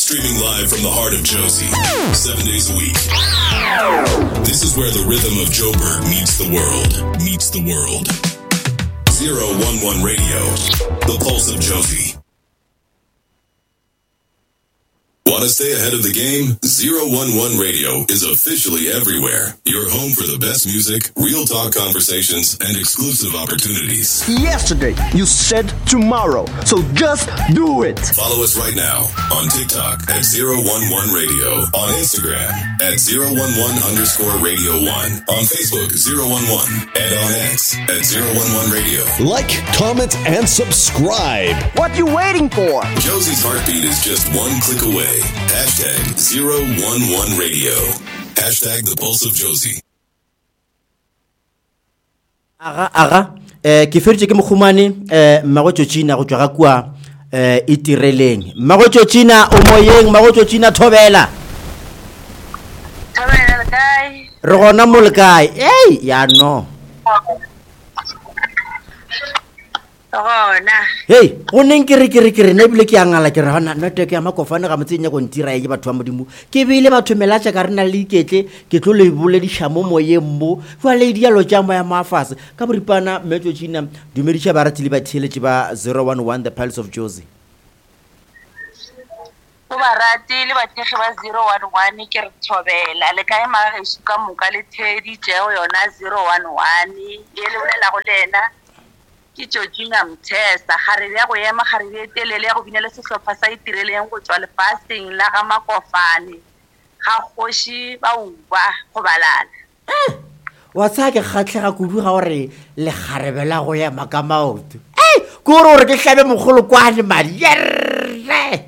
Streaming live from the heart of Josie, 7 days a week. This is where the rhythm of Joburg meets the world. 011 Radio, the pulse of Josie. Want to stay ahead of the game? 011 Radio is officially everywhere. Your home for the best music, real talk conversations, and exclusive opportunities. Yesterday, you said tomorrow, so just do it. Follow us right now on TikTok at 011 Radio, on Instagram at 011_Radio1, on Facebook 011, and on X at 011 Radio. Like, comment, and subscribe. What you waiting for? Josie's heartbeat is just one click away. Hashtag 011 Radio. Hashtag the pulse of Josie. Ke feretse ke mogumane mmago Tšotšina go tswa ga kwa itireleng mmago Tšotšina o moyeng mmago Tšotšina thobela kae re gona mo le kae ya no gona hey go neng ke re ne bile ke angala ke re hana network ya makofane ga motsenya go ntira ye batho ba modimo ke bile batho melatša ka rena le iketle ke tlo le boledisha mo moyeng mo fa le dialo tša moya mafase ka boripana metso Tšotšina dumediša ba ratile ba theletše ba 011 the pulse of Josie go ba ratile ba thege ba 011 ke re thobela le kae magagešu ka moka le thedi tšeo yona 011 le le bolela go lena ke Tšotšina Mthesa gare ya go ema gare ya telele ya go binela sehlopha sa itireleng go tswa lefaseng la ga makofane ga kgoši ba uba go balala wa tsa ke kgatlega kudu ga gore le garebela go ema ka maoto ke gore ke hlabe mogolo kwane malere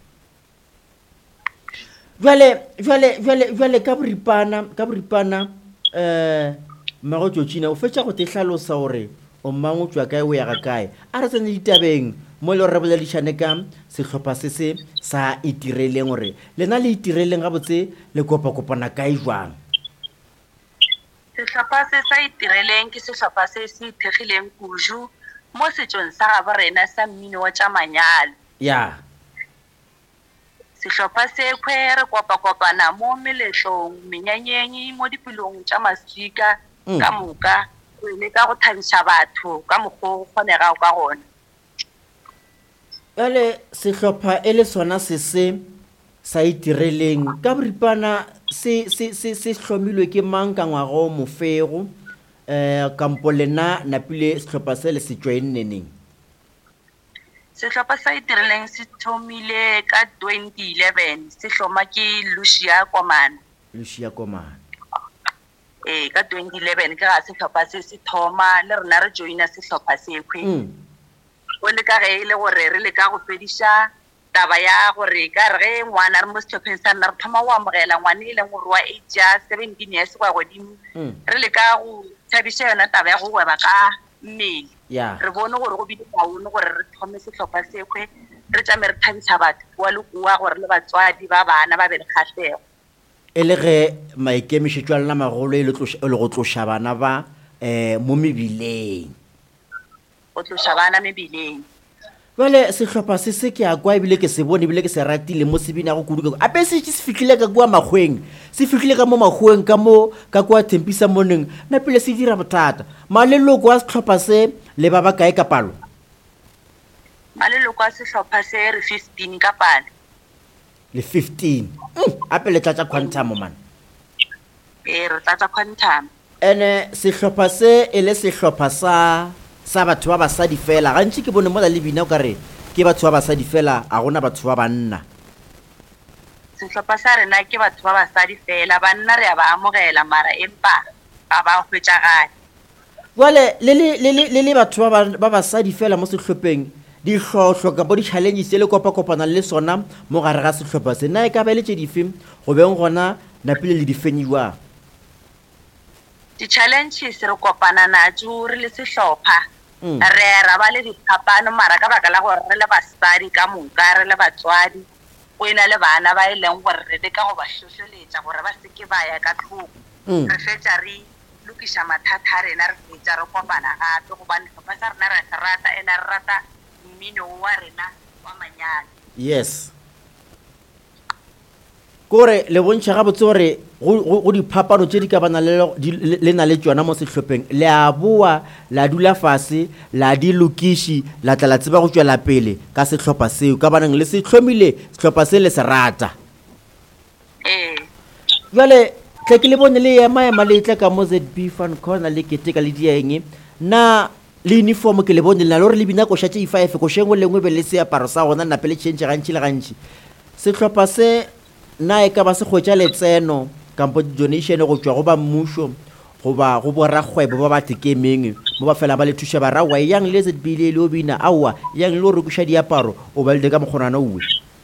jwale ka boripana mmago Tšotšina o fetša go te hlalosa gore o mang o tswa kae o ya ga kae a re tsene ditabeng mo le re boledišane ka sehlopha se sa itireleng gore lena le itireleng gabotse le kopakopana kae jwang sehlopha se sa itireleng ke sehlopha se se ithegileng kudu mo setšong sa ga borena sa mmino wa tša manyalo ya sehlopha se kwe re kopakopana mo meletlong menyanyeng mo dipelong tša maswika ka moka le ka go thabisha batho ka moggo kgonega ka gona ele sehlopha ele sona se sa itireleng ka boripana se hlomilwe ke mang ka ngwago mofego kampo lena napile sehlopha se le se joineneng sehlopha sa itireleng se thomile ka 2011 se hloma ke Lucia Komane ka 2011 ke ga sehlopha se se thoma le rena re joina sehlopha se kwe o le ka ge ile gore re le ka go fediša taba ya gore ka re ngwana re mo sehlopheng sa nna re thoma go amogela ngwane e leng gore wa age ya 17 years go ya godimo re le ka go thabiša yona taba ya go gweba ka mmele re bone gore go bile kaone gore re thome sehlopha se kwe re tšame re thabiša batho wa le kua gore le batswadi ba bana ba be le kgahlego e le ge maikemišetšo a lena magolo e le go tloša bana ba mo mebileng go tloša bana mebileng jale sehlopha se ke a kwa ebile ke se bone ebile ke se ratile mo sebina go kudu ape se fihlile ka kua makgweng se fihlile ka mo makgweng ka mo ka kwa Thempisa moneng na pele se dira bothata maleloko wa sehlopha se le ba ba kae ka palo maleloko a sehlopha se re 15 ka palo le 15 ape le tlatša quantum man re tlatša quantum ene sehlopha se e le sehlopha sa batho ba basadi fela gantši ke bone mola le bina o ka re ke batho ba basadi fela a gona batho ba banna sehlopha sa rena ke batho ba basadi fela banna re a ba amogela mara empa ga ba hwetšagale jale le batho ba basadi fela mo sehlopheng dihlohlo ka bo di-challenges tse le kopakopana le sona mo gare ga sehlopha se na e ka ba le tše dife go beng gona napile le difenyiwang di-challenges re kopana natso re le sehlopha re ra ba le diphapano mara ka baka la gore re le basadi ka moka re le batswadi go ena le bana ba e leng gore re leka go ba hlohloletša gore ba seke ba ya ka tlhoko re fetša re lokiša mathata a rena re fetša re kopana gape gobane sehlopha sa rena re se rata ene re rata mmino wa rena wa manyalo yes kore le bontšha ga botse gore go diphapano tše di ka bana le na le tšona mo sehlopeng le a boa la dula fase la di lokiši la tla la tseba go tšwela pele ka sehlopha seo ka baneng le se hlomile sehlopha se le se rata jale tle ke le bone le ema le tla ka mo ZB Fan Corner le keteka le dieng na le uniform ke le bone le na le gore le bina koša tše i5 košeng o lengwe be le seaparo sa gona nape le tšhentše gantši le gantši sehlopha se na e ka ba se kgwetša letseno kampo donation go tšwa go ba mmušo goba go borakgwebo ba ba tekemeng mo ba fela ba le thuša baragwa yang le ZB le o bina aowa yang le o rekiša diaparo o ba le ka mokgonana owe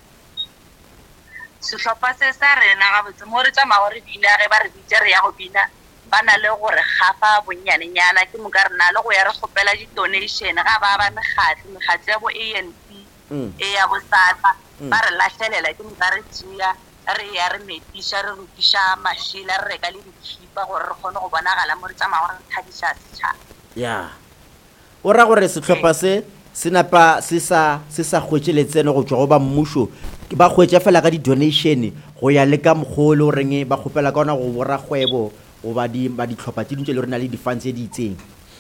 sehlopha se sa rena gabotse mo re tsamao re bina ge ba re bitse re ya go bina ba na le gore gafa bonnyanenyana ke mo ka re na le go ya re kgopela di-donation ga ba mekgatlo ya bo ANC e ya bosata ba re lahlelela ke mo ka re tšea re ya re metiša re rukiša mašila re reka le dikhipa gore re kgone go bonagala mo re tsamao re thadiša setšhaba ya o ra gore sehlopha se napa se sa kgwetše letseno go tšwa go ba mmušo ba kgwetša fela ka di-donation go ya le ka mokgolo reng ba kgopela ka ona go borakgwebo go ba ditlhopha tše dintše le re na le difan tse di itseng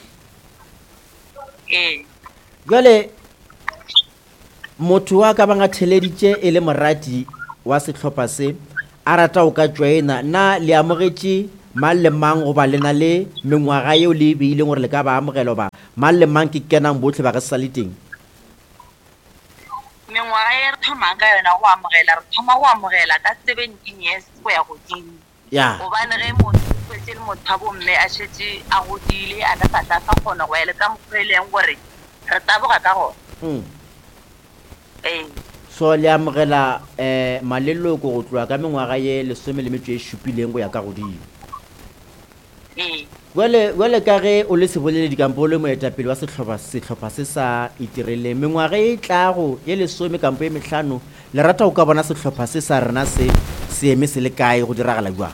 jale motho wa ka banga theleditše e le morati wa sehlopha se a rata o ka joina na le amogetše mang le mang goba le na le mengwaga yeo le beileng gore le ka ba amogelo ba mang le mang ke kenang botlhe ba ge se sa le teng mengwaga e re thomang ka yona go amogela re thoma go amogela ka 17 years go ya godimo gobane ge motho kwetse le motho a bomme a šetse a godile a ka sa kgona go ele ka mokgwa e leng gore re taboga ka gona so le amogela maleloko go tloa ka mengwaga ye 17 go ya ka godimo wele ka ge o le seboleledi kampo o le moetapele wa sehlopha se sa itireleng mengwaga e tlago ye 10 kampo e 5 le rata o ka bona sehlopha se sa rena se eme se le kae go diragala jwang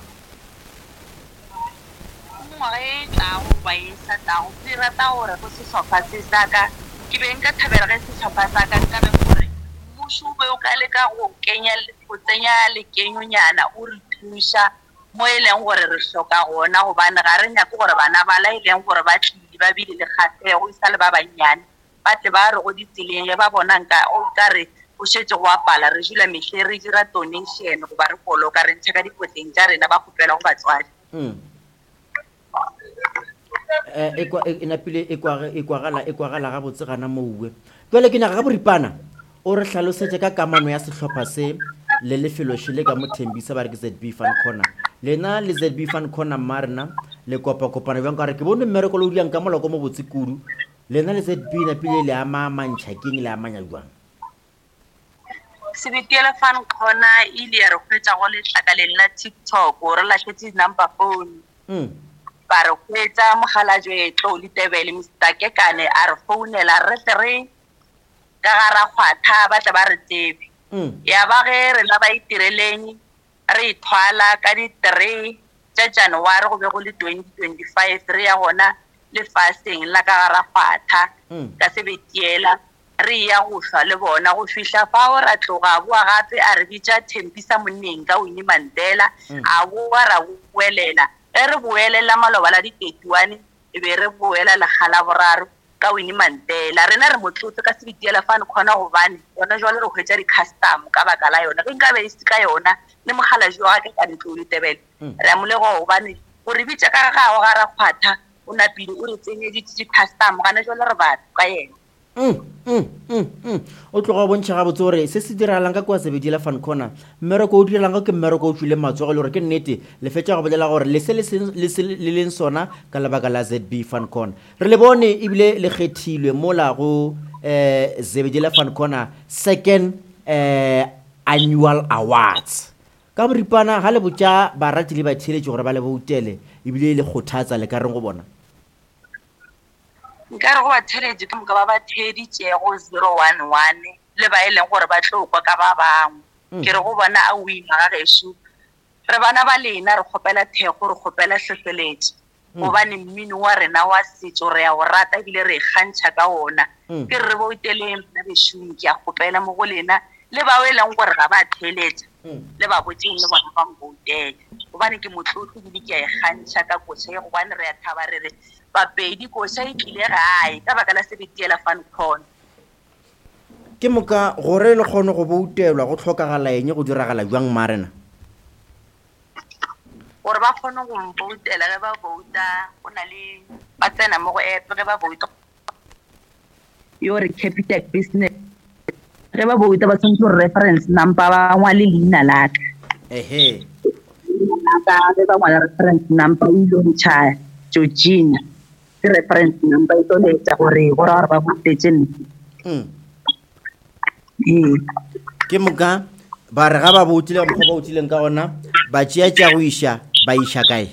mengwaga e tlago ba e sa tlago se rata gore go sehlopha se sa ka ke be nka thabela ge sehlopha sa ka nka be gore mmušo o be o ka leka go tsenya lekenyonyana o re thuša mo e leng gore re hloka gona gobane ga re nyake gore bana bala e leng gore ba tlile ba bile le kgatlhego e sa le ba bannyane ba tle ba re go ditseleng ge ba bonang o ka re o šetse go apala re dula metlhe re dira donation goba re koloka re ntšha ka dipotleng tša rena ba kgopela go batswadi e kwagala ga botse gana mouwe jale ke naga ga boripana o re hlalosetše ka kamano ya sehlopha se le lefeloše le ka mothembisa ba re ke ZB Fan Corner lena le ZB Fan Corner marena le kopakopana bjang ka re ke bone mmereko le o diang ka molako mo botse kudu lena le ZB napile le ama mantšhakeng le amanya jwang sebitiela Fan Corner ile ya re kgwetša go letlakaleng la TikTok o re lahletse number phone ba re kgwetša mogalajo e tlo le tebele Mr. Kekane a re founela re tle re ka gara kgwatha ba tla ba re tsebe ya ba ge rena ba itireleng re ithwala ka di-3 tša January go be go le 2025 re ya gona lefaseng la ka gara kgwatha ka sebetiela re ya go hlwa le bona go fihla fao ra tloga boa gape a re bitša Thembisa monneng ka Winnie Mandela a boa ra boelela re boelela maloba la di-31 e be re boela legala boraro ka Winnie Mandela rena re motlotse ka sebitiela Fan Corner gobane yona jwale re hwetša di-custom ka baka la yona ge nka be ise ka yona le mogalaji wa ka ka ntlo le tebele re amolego gobane gore bitša ka gago gara kgwatha o napile o re tsenyeditše di-custom gana jwale re batho ka yena o tloga bontšha ga botse gore se se diralang ka kwa sebediela Fan Corner mmereko o diralang ka ke mmereko o tswile matsogo le gore ke nnete le fetša go bolela gore le se le leng sona ka lebaka la ZB Fan Corner re le bone ebile le kgethilwe mola go sebediela Fan Corner second annual awards ka boripana ga le botša barati le batheletše gore ba le boutele ebile le kgothatsa le ka reng go bona nka re go batheletše ka moka ba ba theditšego 011 le ba e leng gore ba tlo kwa ka ba bangwe ke re go bona a wina ga gešo re bana ba lena re kgopela thego re kgopela hlohleletše gobane mmino wa rena wa setšo re ya go rata ebile re ikgantšha ka ona ke re bouteleng mna bešomi ke a kgopela mo go lena le bao e leng gore ga ba theletša le ba botseng le bona ba mboutele gobane ke motlotlo ke ke a gantšha ka koša e gobane re ya thaba re re bapedi koša e tlile gae ka baka la sebetiela FunCon. ke moka gore le kgone go boutelwa go tlhokagala eng go diragala jwang marena gore ba kgone go mboutela ge ba bouta go na le ba tsena mo go epe ge ba bouta yore Capitec business ge ba bouta ba tshwanetse gore reference number ba ngwale leina laka ehe ka ge ba ngwala reference number o ile ntšha Georgina ke reference number e tlo letša gore gore ba boutetse ke moka ba re ga ba boutile ka mokgwa ba boutileng ka gona ba tšea go iša ba iša kae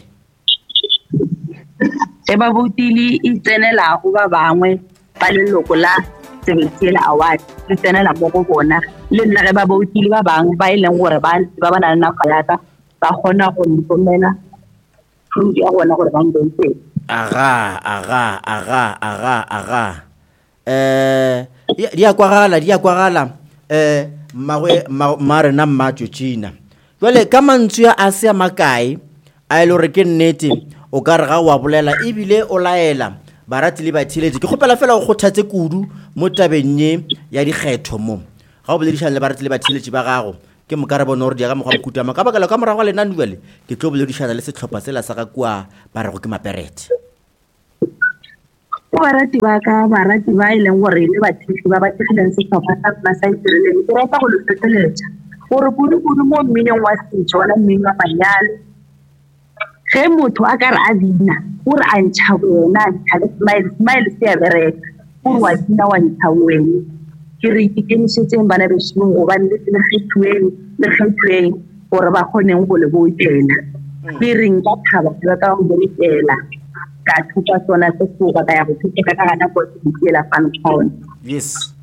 ge ba boutile e tsenelago ba bangwe ba leloko la sebetiela award e tsenela mo go bona le nna ge ba boutile ba bangwe ba e leng gore ba ba na le nako yaka ba kgona go ntomela fruit ya gona gore ba mboutele aga di a kwagala marena mmatšotšina jale ka mantswe a se a makae a ile gore ke nnete o ka re ga wa bolela ebile o laela barati le batheletši ke kgopela fela go kgothatse kudu mo tabeng ye ya dikgetho mo ga o boledišana le barati le batheletši ba gago ke mo ka re bona gore di ya ka mokgwa mokutama ka bakala ka morago ga lenane jale ke tlo boledišana le setlhopha sela sa ga kua ba rego ke maperete barati ba ka barati ba e leng gore le batheletši ba ba tegileng setlhopha sa rona sa itireleng ke rata go le tlhotlheletša gore kudu mo mmineng wa setšo wala mmino wa manyalo ge motho a ka re a bina gore a ntšha wena smile se a bereka gore wa bina wa ntšha wena ke re ikemišetseng bana bešimong gobane le kgethueng gore ba kgoneng go le boutela ke reng ka thaba ke ba ka go boutela ka thupa sona se foka ka ya go thuteka ka gana go sebetiela FunCon. Yes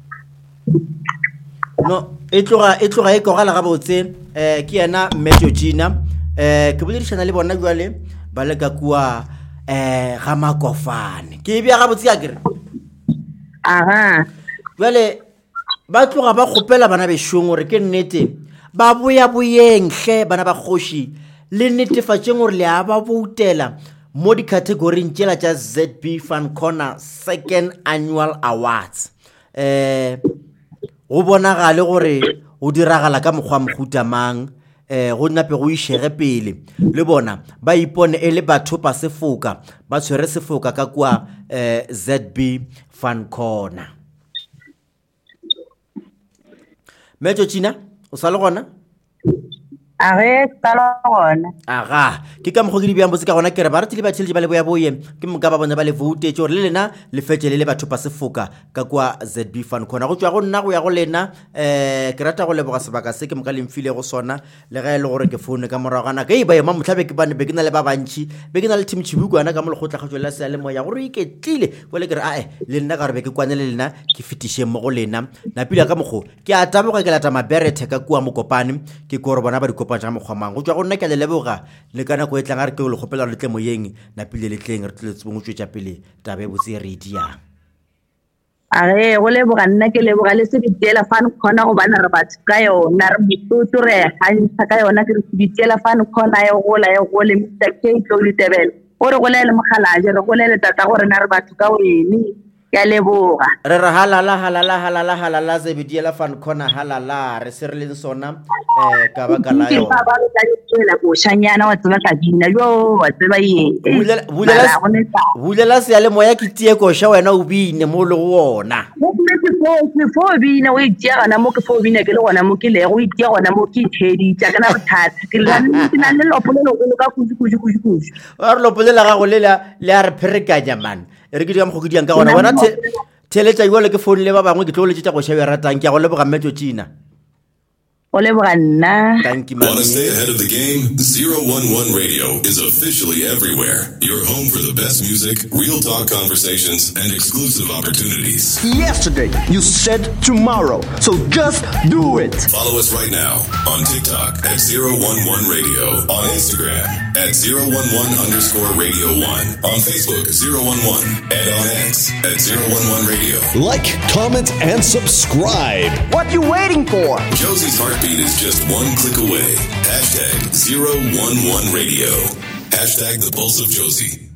no e tloga e kogala ga botse ke yena Georgina ke boledišana le bona jwale ba le ka kua ga Makofane ke bja ga botse ya kere jwale ba tloga ba kgopela bana bešong gore ke nnete ba boyentle bana ba kgoši le netefatšeng gore le a ba boutela mo dikhategoring tšela tša ZB FunCon second annual awards go bonagale gore go diragala ka mokgwa mohutamang go nape go išege pele le bona ba ipone e le batho pa sefoka ba tshwere sefoka ka kua ZB FunCon. Georgina o sa le gona aga ke ka mokgwa ke di bjang botse ka gona kere ba ratile batheletši ba le boya boye ke moka ba bona ba le voutetše gore le lena le fetse le batho pa sefoka ka kua ZB FunCon go tšwa go nna go ya go lena ke rata go leboga sebaka se ke moka le mfile go sona le ga e le gore ke foune ka morago gana ka e ba ema motlha be ke na le ba bantši be ke na le team Chibukwana ka mo lekgotla kgatšo la sealemoya gore iketlile gole ke re ae le nna ka gore be ke kwane le lena ke fetišeng mo go lena napila ka mokgo ke a taboga ke lata maberete ka kua Mokopane ke gore bona ba dikopa tša mokgwa mang go tšwa go nna ke le leboga le ka nako e tlang a re ke go le kgopela gore le tle moyeng napile le tleng re tle tsebong o tšwetša pele tabe botse re diang go leboga nna ke leboga le sebitiela FunCon gobane re batho ka yona re motlotlo re gantšha ka yona ke re sebitiela FunCon e gole Mr. K tlo le tebele gore go le mogalaje re go le tata gore na re batho ka wene ya leboga re re halala sebitiela FunCon halala re se re leng sona ka baka la yo ba tsela go shanyana wa tseba ka dina yo wa tseba ye bulela sealemoya ke tie koša wena o bine mo le go ona ke fo bina o itia gana mo ke fo bina ke le gona mo ke le go itia gona mo ke theditša ka na bothata ke na le lopolelo go ka kusi wa re lopolela ga go le a re pherekanya man re ke di ka mokgo ke diang ka gona bona theletša jale ke phone le ba bangwe ke tlo letsetša koša e ratang ke a go leboga Georgina Want to stay ahead of the game? 011 Radio is officially everywhere. Your home for the best music, real talk conversations, and exclusive opportunities. Yesterday, you said tomorrow. So just do it. Follow us right now on TikTok at 011 Radio, on Instagram at 011_radio1, on Facebook 011, and on X at 011 Radio. Like, comment, and subscribe. What you waiting for? Josie's Heart heartbeat is just one click away. Hashtag 011 Radio. Hashtag the Pulse of Josie.